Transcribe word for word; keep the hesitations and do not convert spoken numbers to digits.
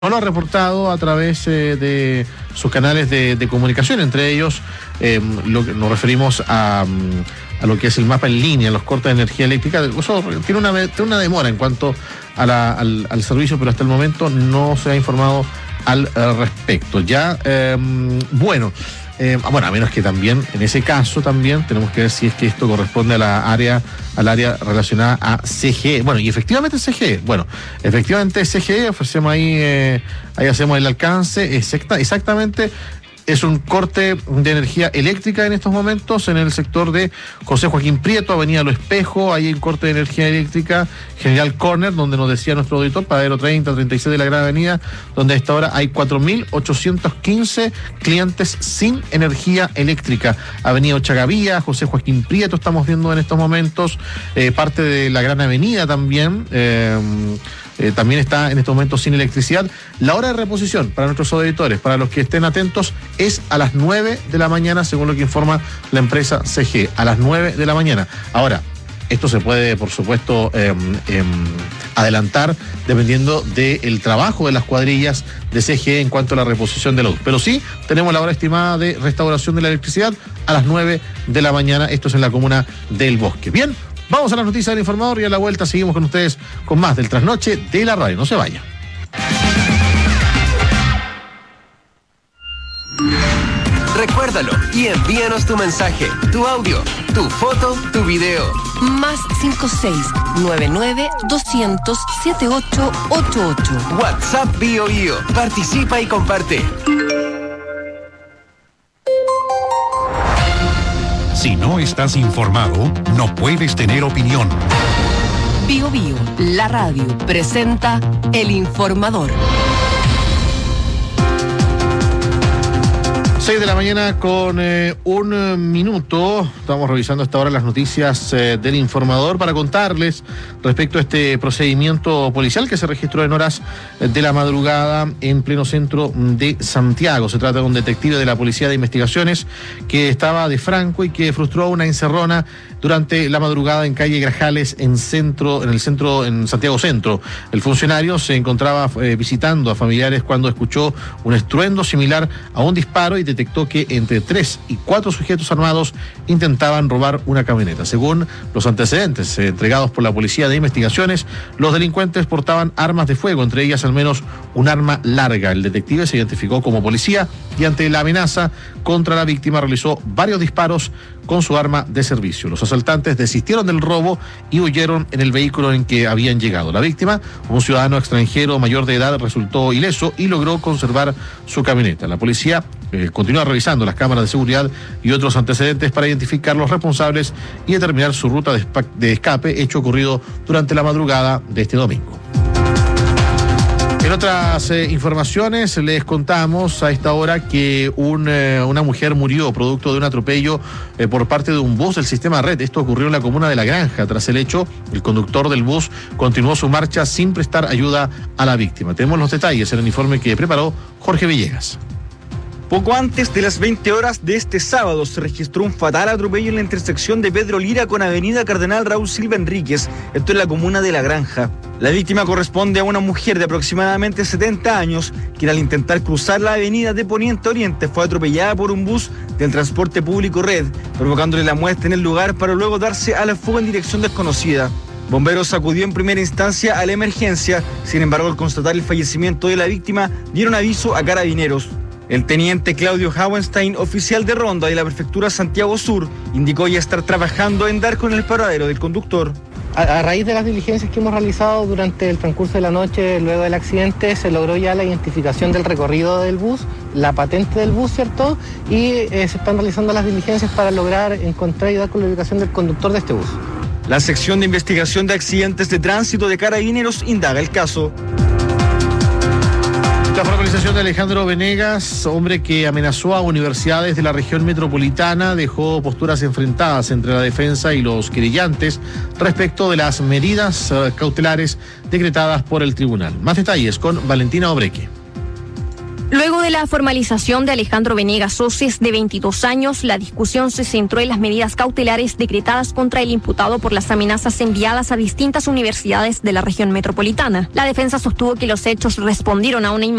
No lo ha reportado a través eh, de sus canales de, de comunicación, entre ellos eh, lo que nos referimos a, a lo que es el mapa en línea, los cortes de energía eléctrica. Eso tiene una, tiene una demora en cuanto a la, al, al servicio, pero hasta el momento no se ha informado al, al respecto. Ya, eh, bueno, eh, bueno, a menos que también, en ese caso también, tenemos que ver si es que esto corresponde a la área, al área relacionada a C G E. Bueno, y efectivamente C G E, bueno, efectivamente C G E, ofrecemos ahí, eh, ahí hacemos el alcance, exacta, exactamente. Es un corte de energía eléctrica en estos momentos en el sector de José Joaquín Prieto, Avenida Lo Espejo. Hay un corte de energía eléctrica, General Corner, donde nos decía nuestro auditor, Paradero treinta, treinta y seis de la Gran Avenida, donde a esta hora hay cuatro mil ochocientos quince clientes sin energía eléctrica. Avenida Ochagavía, José Joaquín Prieto, estamos viendo en estos momentos, eh, parte de la Gran Avenida también. Eh, Eh, también está en estos momentos sin electricidad. La hora de reposición para nuestros auditores, para los que estén atentos, es a las nueve de la mañana, según lo que informa la empresa C G E, a las nueve de la mañana. Ahora, esto se puede, por supuesto, eh, eh, adelantar dependiendo del trabajo de las cuadrillas de C G E en cuanto a la reposición de la luz. Pero sí, tenemos la hora estimada de restauración de la electricidad a las nueve de la mañana. Esto es en la comuna del Bosque. Bien. Vamos a las noticias del informador y a la vuelta seguimos con ustedes con más del trasnoche de la radio. No se vaya. Recuérdalo y envíanos tu mensaje, tu audio, tu foto, tu video. Más cinco seis nueve nueve dos cero cero siete ocho ocho ocho. WhatsApp Bio Bio. Participa y comparte. Si no estás informado, no puedes tener opinión. Bio Bio, la radio, presenta El Informador. seis de la mañana con eh, un minuto. Estamos revisando hasta ahora las noticias eh, del Informador para contarles respecto a este procedimiento policial que se registró en horas de la madrugada en pleno centro de Santiago. Se trata de un detective de la Policía de Investigaciones que estaba de franco y que frustró una encerrona durante la madrugada en calle Grajales, en centro, en el centro, en Santiago Centro. El funcionario se encontraba eh, visitando a familiares cuando escuchó un estruendo similar a un disparo y detectó que entre tres y cuatro sujetos armados intentaban robar una camioneta. Según los antecedentes eh, entregados por la Policía de Investigaciones, los delincuentes portaban armas de fuego, entre ellas al menos un arma larga. El detective se identificó como policía y ante la amenaza contra la víctima realizó varios disparos con su arma de servicio. Los asaltantes desistieron del robo y huyeron en el vehículo en que habían llegado. La víctima, un ciudadano extranjero mayor de edad, resultó ileso y logró conservar su camioneta. La policía eh, continúa revisando las cámaras de seguridad y otros antecedentes para identificar los responsables y determinar su ruta de, de escape, hecho ocurrido durante la madrugada de este domingo. En otras eh, informaciones les contamos a esta hora que un, eh, una mujer murió producto de un atropello eh, por parte de un bus del sistema Red. Esto ocurrió en la comuna de La Granja. Tras el hecho, el conductor del bus continuó su marcha sin prestar ayuda a la víctima. Tenemos los detalles en el informe que preparó Jorge Villegas. Poco antes de las veinte horas de este sábado se registró un fatal atropello en la intersección de Pedro Lira con Avenida Cardenal Raúl Silva Enríquez, esto en la comuna de La Granja. La víctima corresponde a una mujer de aproximadamente setenta años, quien al intentar cruzar la avenida de Poniente a Oriente fue atropellada por un bus del transporte público Red, provocándole la muerte en el lugar para luego darse a la fuga en dirección desconocida. Bomberos acudió en primera instancia a la emergencia, sin embargo al constatar el fallecimiento de la víctima dieron aviso a carabineros. El teniente Claudio Hauenstein, oficial de ronda de la prefectura Santiago Sur, indicó ya estar trabajando en dar con el paradero del conductor. A, a raíz de las diligencias que hemos realizado durante el transcurso de la noche, luego del accidente, se logró ya la identificación del recorrido del bus, la patente del bus, ¿cierto? Y eh, se están realizando las diligencias para lograr encontrar y dar con la ubicación del conductor de este bus. La sección de investigación de accidentes de tránsito de Carabineros indaga el caso. La formalización de Alejandro Venegas, hombre que amenazó a universidades de la región metropolitana, dejó posturas enfrentadas entre la defensa y los querellantes respecto de las medidas uh, cautelares decretadas por el tribunal. Más detalles con Valentina Obreque. Luego de la formalización de Alejandro Venegas Soces, de veintidós años, la discusión se centró en las medidas cautelares decretadas contra el imputado por las amenazas enviadas a distintas universidades de la región metropolitana. La defensa sostuvo que los hechos respondieron a una